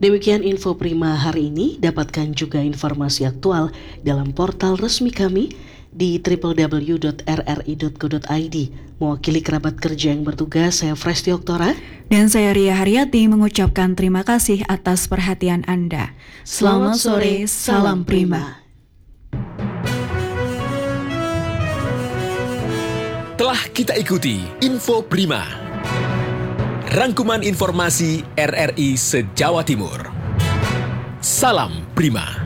Demikian info Prima hari ini. Dapatkan juga informasi aktual dalam portal resmi kami di www.rri.co.id. Mewakili kerabat kerja yang bertugas, saya Fresti Oktora. Dan saya Ria Haryati mengucapkan terima kasih atas perhatian Anda. Selamat sore, salam Prima. Telah kita ikuti Info Prima, rangkuman informasi RRI se-Jawa Timur. Salam Prima.